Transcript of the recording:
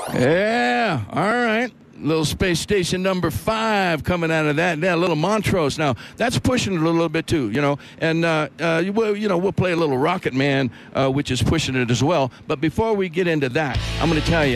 Yeah, all right. Little space station number 5 coming out of that. Yeah, little Montrose. Now, that's pushing it a little bit too, And, we'll play a little Rocket Man, which is pushing it as well. But before we get into that, I'm going to tell you,